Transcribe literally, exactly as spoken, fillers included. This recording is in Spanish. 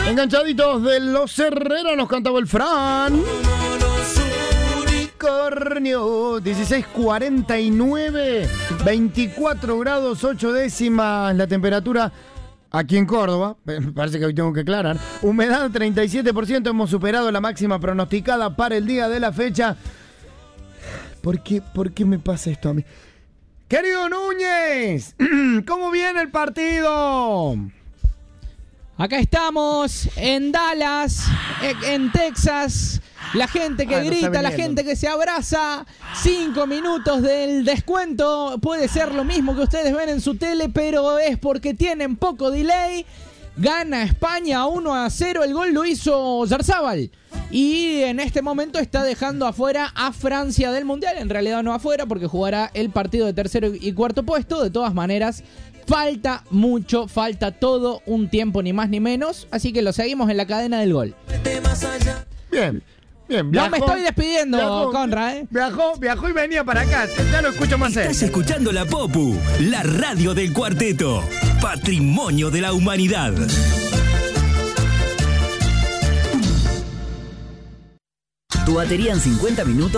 Enganchaditos de los Herrera, nos cantaba el Fran. Cornio, dieciséis cuarenta y nueve, veinticuatro grados ocho décimas la temperatura aquí en Córdoba. Parece que hoy tengo que aclarar. Humedad treinta y siete por ciento, hemos superado la máxima pronosticada para el día de la fecha. ¿Por qué, por qué me pasa esto a mí? Querido Núñez, ¿cómo viene el partido? Acá estamos en Dallas, en Texas. La gente que ah, grita, no la gente que se abraza. Cinco minutos del descuento. Puede ser lo mismo que ustedes ven en su tele, pero es porque tienen poco delay. Gana España uno a cero. El gol lo hizo Yarzábal. Y en este momento está dejando afuera a Francia del Mundial. En realidad no afuera, porque jugará el partido de tercero y cuarto puesto. De todas maneras, falta mucho, falta todo un tiempo, ni más ni menos. Así que lo seguimos en la cadena del gol. Bien. Bien, viajó, no me estoy despidiendo, viajó, Conra, ¿eh? Viajó, viajó y venía para acá. Ya lo escucho más cerca. Estás escuchando La Popu, la radio del cuarteto. Patrimonio de la humanidad. Tu batería en cincuenta minutos